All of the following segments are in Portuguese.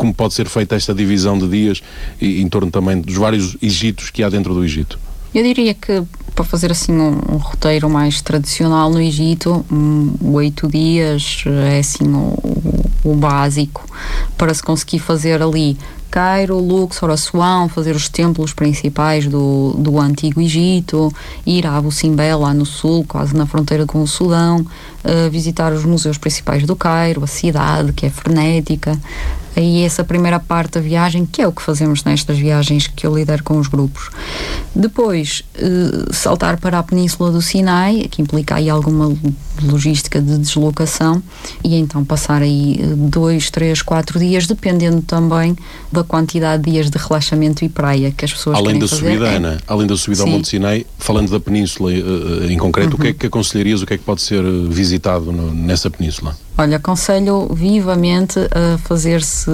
como pode ser feita esta divisão de dias e em torno também dos vários Egitos que há dentro do Egito? Eu diria que para fazer assim um roteiro mais tradicional no Egito, 8 dias é assim o básico para se conseguir fazer ali Cairo, Luxor, Assuão, fazer os templos principais do Antigo Egito, ir a Abu Simbel, lá no sul, quase na fronteira com o Sudão, visitar os museus principais do Cairo, a cidade, que é frenética. Aí essa primeira parte da viagem, que é o que fazemos nestas viagens que eu lidero com os grupos. Depois, saltar para a Península do Sinai, que implica aí alguma logística de deslocação, e então passar aí 2, 3, 4 dias, dependendo também da quantidade de dias de relaxamento e praia que as pessoas querem fazer. Subida, Ana, além da subida ao Monte Sinai, falando da Península em concreto, o que é que aconselharias, o que é que pode ser visitado nessa península? Olha, aconselho vivamente a fazer-se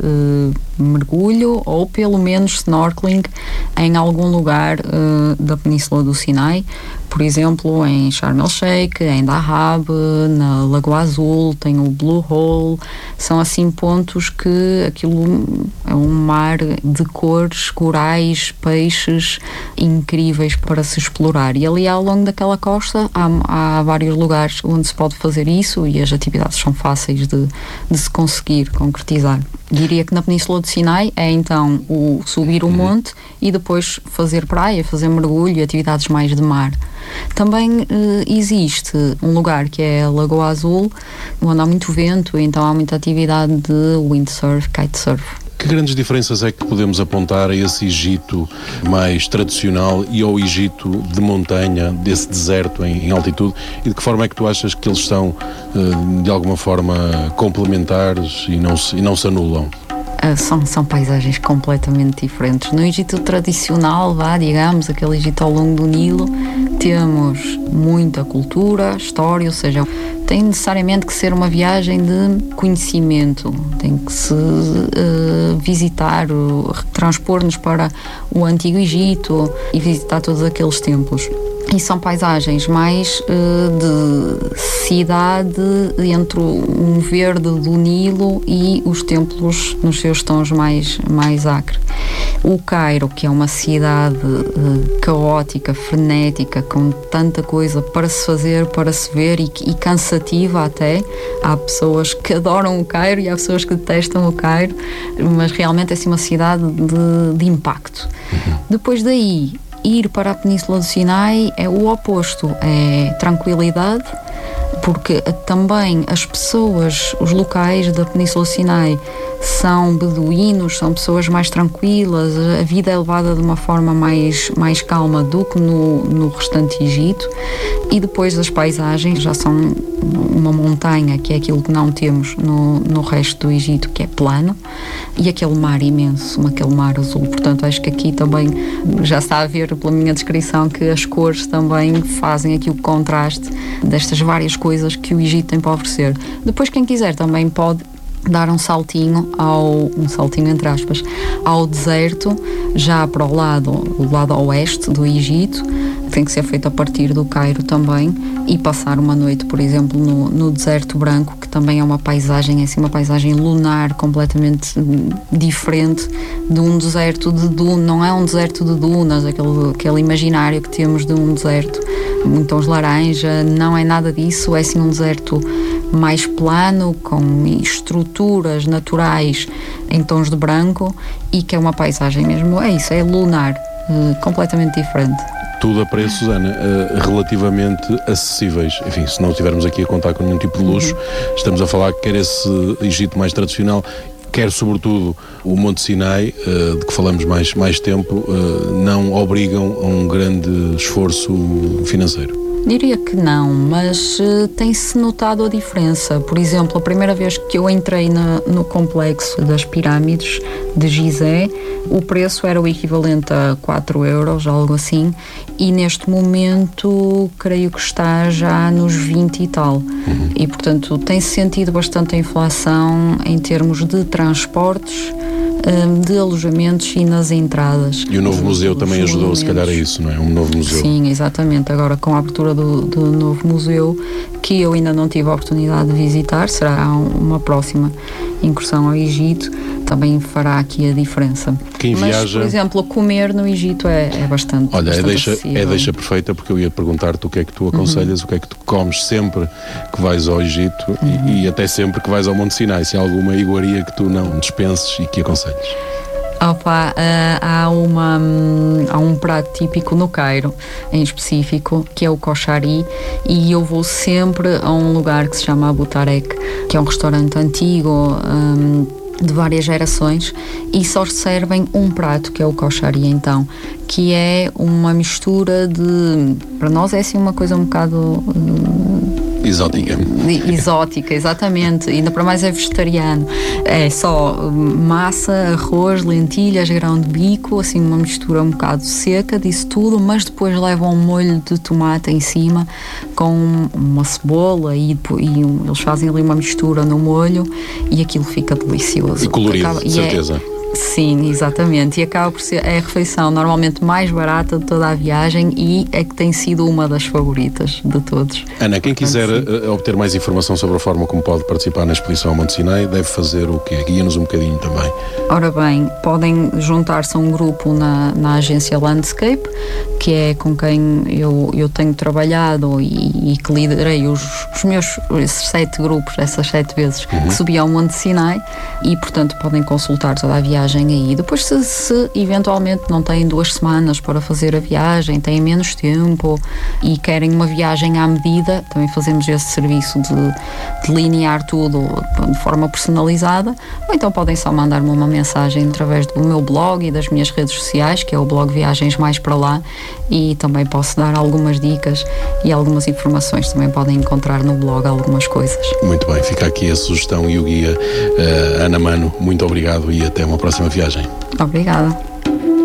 mergulho ou pelo menos snorkeling em algum lugar da Península do Sinai, por exemplo, em Sharm el-Sheikh, em Dahab, na Lagoa Azul, tem o Blue Hole. São assim pontos que aquilo é um mar de cores, corais, peixes incríveis para se explorar. E ali ao longo daquela costa há vários lugares onde se pode fazer isso e as atividades são fáceis de se conseguir concretizar. Diria que na Península do Sinai é então o subir o monte e depois fazer praia, fazer mergulho e atividades mais de mar. Também existe um lugar que é a Lagoa Azul, onde há muito vento, então há muita atividade de windsurf, kitesurf. Que grandes diferenças é que podemos apontar a esse Egito mais tradicional e ao Egito de montanha, desse deserto em altitude, e de que forma é que tu achas que eles são de alguma forma complementares e não se anulam? São paisagens completamente diferentes. No Egito tradicional, digamos, aquele Egito ao longo do Nilo, temos muita cultura, história, ou seja, tem necessariamente que ser uma viagem de conhecimento, tem que se visitar, transpor-nos para o Antigo Egito e visitar todos aqueles templos. E são paisagens mais de cidade, entre um verde do Nilo e os templos nos seus tons mais acre. O Cairo, que é uma cidade caótica, frenética, com tanta coisa para se fazer, para se ver e cansativa até. Há pessoas que adoram o Cairo e há pessoas que detestam o Cairo, mas realmente é assim uma cidade de impacto. Depois daí, ir para a Península do Sinai é o oposto, é tranquilidade, porque também as pessoas, os locais da Península do Sinai são beduínos, são pessoas mais tranquilas, a vida é levada de uma forma mais calma do que no restante Egito. E depois as paisagens já são uma montanha, que é aquilo que não temos no resto do Egito, que é plano, e aquele mar imenso, aquele mar azul. Portanto, acho que aqui também já está a ver pela minha descrição que as cores também fazem aqui o contraste destas várias coisas que o Egito tem para oferecer. Depois, quem quiser também pode dar um saltinho entre aspas, ao deserto, já para o lado oeste do Egito. Tem que ser feito a partir do Cairo também, e passar uma noite, por exemplo, no deserto branco, que também é uma paisagem, assim, uma paisagem lunar completamente diferente de um deserto de dunas. Não é um deserto de dunas, aquele imaginário que temos de um deserto em tons laranja, não é nada disso, é assim um deserto mais plano, com estruturas naturais em tons de branco, e que é uma paisagem mesmo, é lunar, completamente diferente. Tudo a preços, Ana, relativamente acessíveis. Enfim, se não estivermos aqui a contar com nenhum tipo de luxo, estamos a falar que quer esse Egito mais tradicional, quer sobretudo o Monte Sinai, de que falamos mais tempo, não obrigam a um grande esforço financeiro. Diria que não, mas tem-se notado a diferença. Por exemplo, a primeira vez que eu entrei no complexo das pirâmides de Gizé, o preço era o equivalente a 4 euros, algo assim, e neste momento creio que está já nos 20 e tal. E, portanto, tem-se sentido bastante a inflação em termos de transportes, de alojamentos e nas entradas. E o novo museu também ajudou, se calhar, a isso, não é? Um novo museu. Sim, exatamente. Agora, com a abertura do novo museu, que eu ainda não tive a oportunidade de visitar, será uma próxima incursão ao Egito, também fará aqui a diferença. Quem Mas, viaja... por exemplo, comer no Egito é bastante. Olha, bastante é deixa perfeita, porque eu ia perguntar-te o que é que tu aconselhas, o que é que tu comes sempre que vais ao Egito e até sempre que vais ao Monte Sinai. Se há alguma iguaria que tu não dispenses e que aconselhes? Opa, há um prato típico no Cairo, em específico, que é o koshari, e eu vou sempre a um lugar que se chama Abu Tarek, que é um restaurante antigo, de várias gerações, e só servem um prato, que é o koshari, então, que é uma mistura de... Para nós é assim uma coisa um bocado... Exótica. Exótica, exatamente. Ainda para mais é vegetariano. É só massa, arroz, lentilhas, grão de bico, assim uma mistura um bocado seca disso tudo, mas depois leva um molho de tomate em cima com uma cebola e eles fazem ali uma mistura no molho e aquilo fica delicioso. E colorido, de certeza. Sim, exatamente. E acaba por ser a refeição normalmente mais barata de toda a viagem e é que tem sido uma das favoritas de todos. Ana, quem quiser obter mais informação sobre a forma como pode participar na expedição ao Monte Sinai, deve fazer o quê? Guia-nos um bocadinho também. Ora bem, podem juntar-se a um grupo na agência Landscape, que é com quem eu tenho trabalhado e que liderei esses 7 grupos, essas 7 vezes que subi ao Monte Sinai, e portanto podem consultar toda a viagem aí. Depois, se eventualmente não têm 2 semanas para fazer a viagem, têm menos tempo e querem uma viagem à medida, também fazemos esse serviço de delinear tudo de forma personalizada, ou então podem só mandar-me uma mensagem através do meu blog e das minhas redes sociais, que é o blog Viagens Mais Para Lá, e também posso dar algumas dicas e algumas informações. Também podem encontrar no blog algumas coisas. Muito bem, fica aqui a sugestão e o guia. Ana Mano, muito obrigado e até uma próxima viagem. Obrigada.